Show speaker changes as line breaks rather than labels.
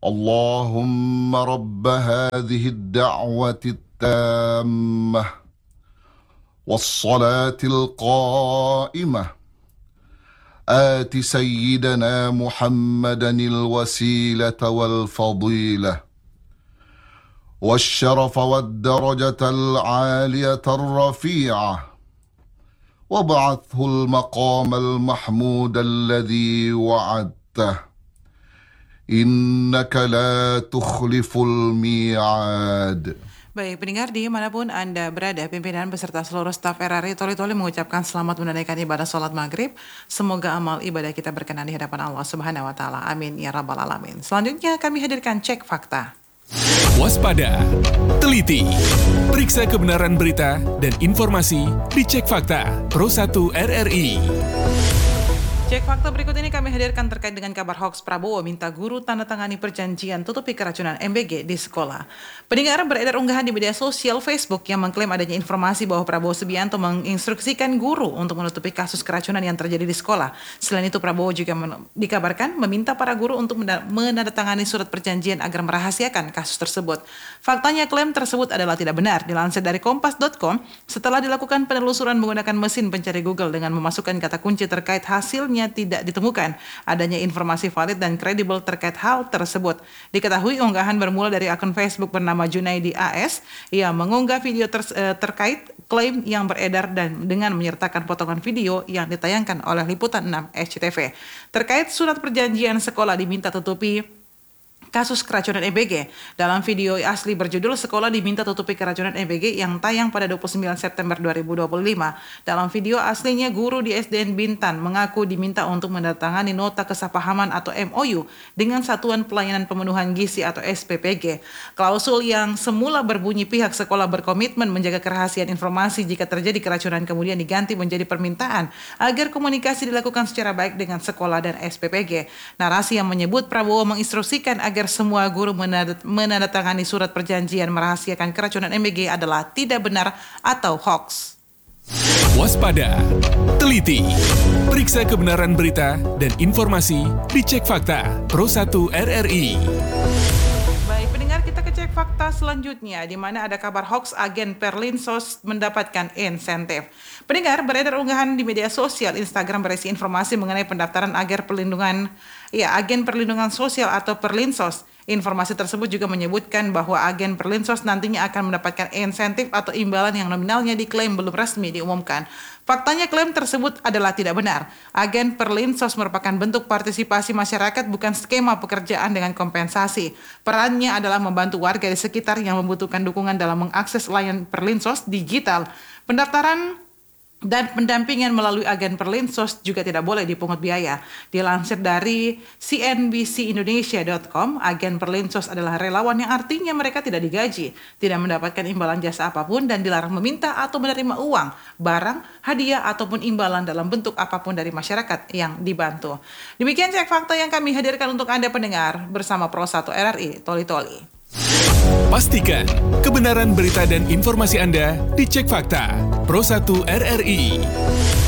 اللهم رب هذه الدعوة التامة والصلاة القائمة آت سيدنا محمدا الوسيلة والفضيلة والشرف والدرجة العالية الرفيعة وابعثه المقام المحمود الذي وعدته إنك لا تخلف الميعاد.
Baik, pendengar dimanapun Anda berada, pimpinan beserta seluruh staf RRI Toli-Toli mengucapkan selamat menunaikan ibadah sholat maghrib. Semoga amal ibadah kita berkenan di hadapan Allah Subhanahu Wa Taala. Amin ya rabbal alamin. Selanjutnya kami hadirkan cek fakta.
Waspada, teliti, periksa kebenaran berita dan informasi di Cek Fakta Pro 1 RRI.
Cek fakta berikut ini kami hadirkan terkait dengan kabar hoax Prabowo minta guru tanda tangani perjanjian tutupi keracunan MBG di sekolah. Pendengar, beredar unggahan di media sosial Facebook yang mengklaim adanya informasi bahwa Prabowo Subianto menginstruksikan guru untuk menutupi kasus keracunan yang terjadi di sekolah. Selain itu, Prabowo juga dikabarkan meminta para guru untuk menandatangani surat perjanjian agar merahasiakan kasus tersebut. Faktanya, klaim tersebut adalah tidak benar. Dilansir dari kompas.com, setelah dilakukan penelusuran menggunakan mesin pencari Google dengan memasukkan kata kunci terkait hasilnya tidak ditemukan adanya informasi valid dan kredibel terkait hal tersebut. Diketahui unggahan bermula dari akun Facebook bernama Junaidi AS yang mengunggah video terkait klaim yang beredar dan dengan menyertakan potongan video yang ditayangkan oleh Liputan 6 SCTV. Terkait surat perjanjian sekolah diminta tutupi kasus keracunan MBG. Dalam video asli berjudul Sekolah Diminta Tutupi Keracunan MBG yang tayang pada 29 September 2025. Dalam video aslinya, guru di SDN Bintan mengaku diminta untuk menandatangani nota kesepahaman atau MOU dengan Satuan Pelayanan Pemenuhan Gizi atau SPPG. Klausul yang semula berbunyi pihak sekolah berkomitmen menjaga kerahasiaan informasi jika terjadi keracunan kemudian diganti menjadi permintaan agar komunikasi dilakukan secara baik dengan sekolah dan SPPG. Narasi yang menyebut Prabowo menginstruksikan agar semua guru menandatangani surat perjanjian merahasiakan keracunan MBG adalah tidak benar atau hoax.
Waspada, teliti, periksa kebenaran berita dan informasi di Cek Fakta Pro 1 RRI.
Baik, pendengar, kita ke cek fakta selanjutnya, di mana ada kabar hoax agen Perlinsos mendapatkan insentif. Pendengar, beredar unggahan di media sosial Instagram berisi informasi mengenai pendaftaran agen perlindungan sosial atau Perlinsos. Informasi tersebut juga menyebutkan bahwa agen Perlinsos nantinya akan mendapatkan insentif atau imbalan yang nominalnya diklaim belum resmi diumumkan. Faktanya, klaim tersebut adalah tidak benar. Agen Perlinsos merupakan bentuk partisipasi masyarakat, bukan skema pekerjaan dengan kompensasi. Perannya adalah membantu warga di sekitar yang membutuhkan dukungan dalam mengakses layanan Perlinsos digital. Pendaftaran dan pendampingan melalui agen Perlinsos juga tidak boleh dipungut biaya. Dilansir dari cnbcindonesia.com, agen Perlinsos adalah relawan yang artinya mereka tidak digaji, tidak mendapatkan imbalan jasa apapun, dan dilarang meminta atau menerima uang, barang, hadiah, ataupun imbalan dalam bentuk apapun dari masyarakat yang dibantu. Demikian cek fakta yang kami hadirkan untuk Anda pendengar bersama Pro 1 RRI Toli-Toli.
Pastikan kebenaran berita dan informasi Anda di Cek Fakta Pro 1 RRI.